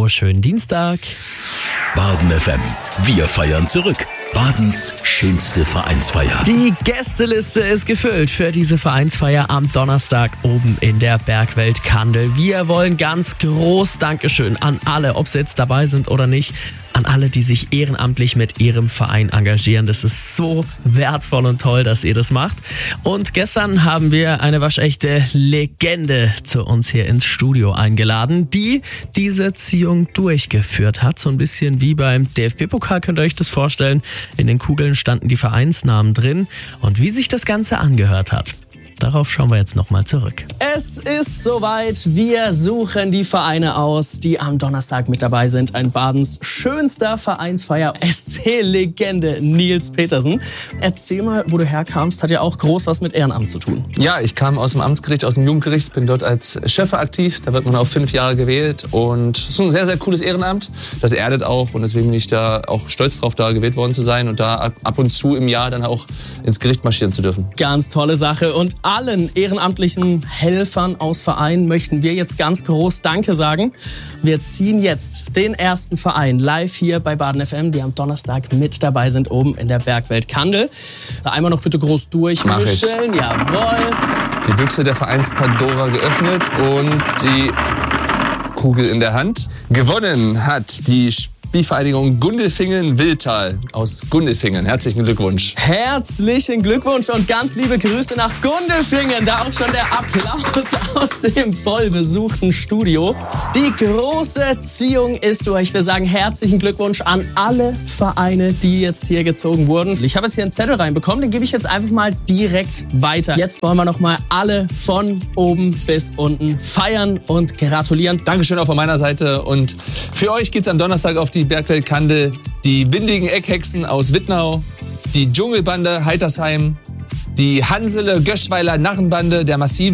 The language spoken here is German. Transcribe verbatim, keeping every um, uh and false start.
Hallo, schönen Dienstag. Baden F M. Wir feiern zurück. Badens schönste Vereinsfeier. Die Gästeliste ist gefüllt für diese Vereinsfeier am Donnerstag oben in der Bergwelt Kandel. Wir wollen ganz groß Dankeschön an alle, ob sie jetzt dabei sind oder nicht, an alle, die sich ehrenamtlich mit ihrem Verein engagieren. Das ist so wertvoll und toll, dass ihr das macht. Und gestern haben wir eine waschechte Legende zu uns hier ins Studio eingeladen, die diese Ziehung durchgeführt hat. So ein bisschen wie beim D F B-Pokal, könnt ihr euch das vorstellen. In den Kugeln standen die Vereinsnamen drin. Und wie sich das Ganze angehört hat, darauf schauen wir jetzt nochmal zurück. Es ist soweit. Wir suchen die Vereine aus, die am Donnerstag mit dabei sind. Ein Badens schönster Vereinsfeier. S C-Legende Nils Petersen. Erzähl mal, wo du herkamst. Hat ja auch groß was mit Ehrenamt zu tun. Ja, ich kam aus dem Amtsgericht, aus dem Jugendgericht, bin dort als Chef aktiv. Da wird man auf fünf Jahre gewählt und es ist ein sehr, sehr cooles Ehrenamt. Das erdet auch und deswegen bin ich da auch stolz drauf, da gewählt worden zu sein und da ab und zu im Jahr dann auch ins Gericht marschieren zu dürfen. Ganz tolle Sache. Und allen ehrenamtlichen Helfern aus Vereinen möchten wir jetzt ganz groß Danke sagen. Wir ziehen jetzt den ersten Verein live hier bei Baden F M, die am Donnerstag mit dabei sind, oben in der Bergwelt Kandel. Da einmal noch bitte groß durchmischen. Jawohl. Die Büchse der Vereins Pandora geöffnet und die Kugel in der Hand. Gewonnen hat die Spielvereinigung Gundelfingen-Wildtal aus Gundelfingen. Herzlichen Glückwunsch. Herzlichen Glückwunsch und ganz liebe Grüße nach Gundelfingen. Da auch schon der Applaus aus dem vollbesuchten Studio. Die große Ziehung ist durch. Wir sagen herzlichen Glückwunsch an alle Vereine, die jetzt hier gezogen wurden. Ich habe jetzt hier einen Zettel reinbekommen, den gebe ich jetzt einfach mal direkt weiter. Jetzt wollen wir noch mal alle von oben bis unten feiern und gratulieren. Dankeschön auch von meiner Seite und für euch geht's am Donnerstag auf die Bergwelt Kandel, die windigen Eckhexen aus Wittnau, die Dschungelbande Heitersheim, die Hansele Göschweiler Narrenbande der Massiven.